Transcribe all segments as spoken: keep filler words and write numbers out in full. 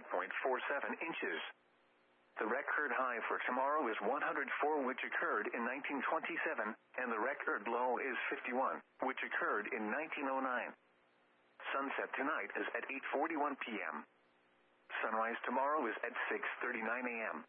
point four seven inches. The record high for tomorrow is one hundred four, which occurred in nineteen twenty-seven, and the record low is fifty-one, which occurred in nineteen oh nine. Sunset tonight is at eight forty-one p m Sunrise tomorrow is at six thirty-nine a m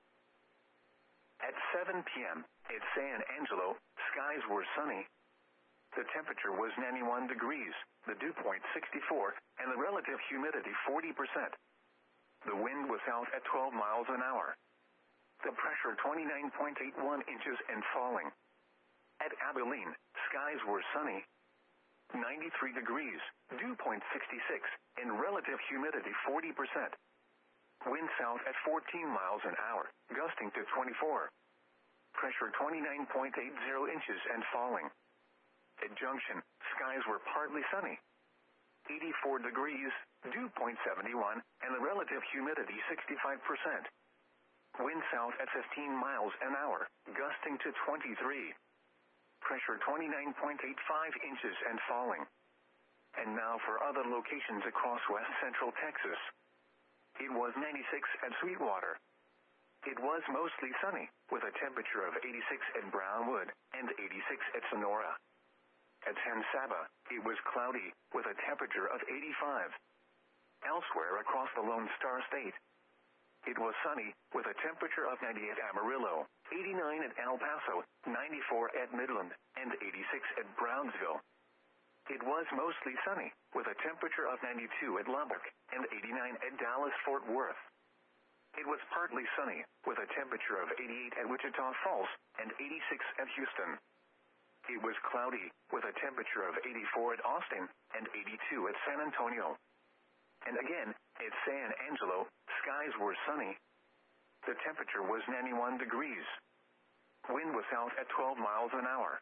At seven p m at San Angelo, skies were sunny. The temperature was ninety-one degrees, the dew point sixty-four, and the relative humidity forty percent. The wind was out at twelve miles an hour. The pressure twenty-nine point eight one inches and falling. At Abilene, skies were sunny. ninety-three degrees, dew point sixty-six, and relative humidity forty percent. Wind south at fourteen miles an hour, gusting to twenty-four. Pressure twenty-nine point eight zero inches and falling. At Junction, skies were partly sunny. eighty-four degrees, dew point seventy-one, and the relative humidity sixty-five percent. Wind south at fifteen miles an hour, gusting to twenty-three. Pressure twenty-nine point eight five inches and falling. And now for other locations across west central Texas. It was ninety-six at Sweetwater. It was mostly sunny, with a temperature of eighty-six at Brownwood and eighty-six at Sonora. At San Saba, it was cloudy, with a temperature of eighty-five. Elsewhere across the Lone Star State, it was sunny, with a temperature of ninety at Amarillo, eighty-nine at El Paso, ninety-four at Midland, and eighty-six at Brownsville. It was mostly sunny, with a temperature of ninety-two at Lubbock, and eighty-nine at Dallas-Fort Worth. It was partly sunny, with a temperature of eighty-eight at Wichita Falls, and eighty-six at Houston. It was cloudy, with a temperature of eighty-four at Austin, and eighty-two at San Antonio. And again, at San Angelo, skies were sunny. The temperature was ninety-one degrees. Wind was out at twelve miles an hour.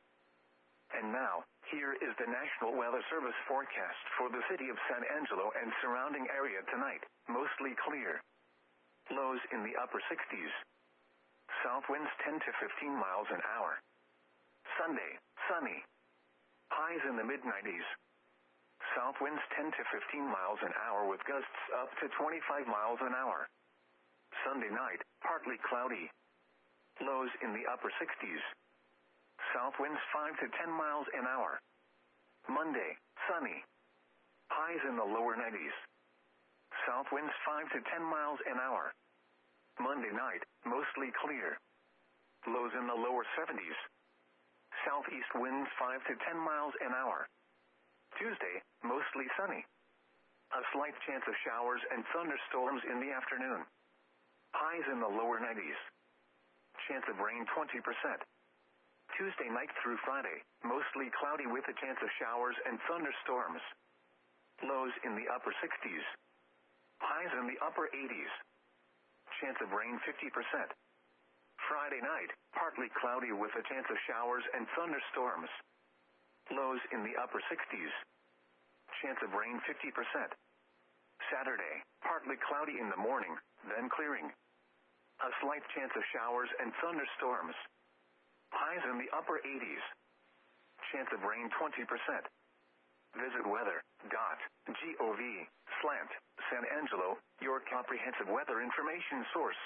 And now, here is the National Weather Service forecast for the city of San Angelo and surrounding area tonight. Mostly clear. Lows in the upper sixties. South winds ten to fifteen miles an hour. Sunday, sunny. Highs in the mid nineties. South winds ten to fifteen miles an hour with gusts up to twenty-five miles an hour. Sunday night, partly cloudy. Lows in the upper sixties. South winds five to ten miles an hour. Monday, sunny. Highs in the lower nineties. South winds five to ten miles an hour. Monday night, mostly clear. Lows in the lower seventies. Southeast winds five to ten miles an hour. Tuesday, mostly sunny. A slight chance of showers and thunderstorms in the afternoon. Highs in the lower nineties. Chance of rain twenty percent. Tuesday night through Friday, mostly cloudy with a chance of showers and thunderstorms. Lows in the upper sixties. Highs in the upper eighties. Chance of rain fifty percent. Friday night, partly cloudy with a chance of showers and thunderstorms. Lows in the upper sixties. Chance of rain fifty percent. Saturday, partly cloudy in the morning, then clearing. A slight chance of showers and thunderstorms. Highs in the upper eighties. Chance of rain twenty percent. Visit weather dot gov slant San Angelo, your comprehensive weather information source.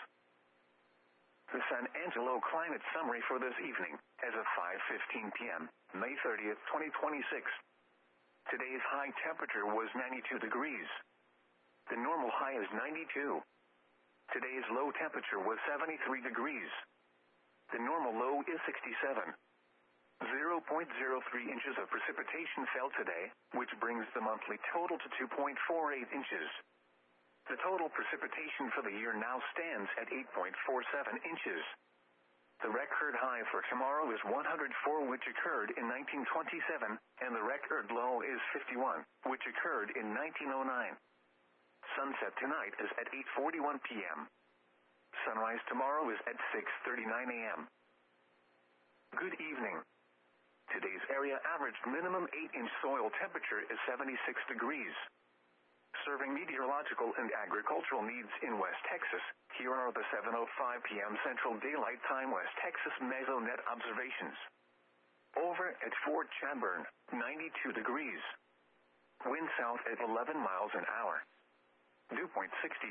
The San Angelo climate summary for this evening, as of five fifteen p m, May thirtieth, twenty twenty-six. Today's high temperature was ninety-two degrees. The normal high is ninety-two. Today's low temperature was seventy-three degrees. The normal low is sixty-seven. zero point zero three inches of precipitation fell today, which brings the monthly total to two point four eight inches. The total precipitation for the year now stands at eight point four seven inches. The record high for tomorrow is one hundred four, which occurred in nineteen twenty-seven, and the record low is fifty-one, which occurred in nineteen oh nine. Sunset tonight is at eight forty-one p m Sunrise tomorrow is at six thirty-nine a m Good evening. Today's area averaged minimum eight inch soil temperature is seventy-six degrees. Serving meteorological and agricultural needs in West Texas, here are the seven oh five p m Central Daylight Time West Texas Mesonet observations. Over at Fort Chadbourne, ninety-two degrees. Wind south at eleven miles an hour. Dew point sixty.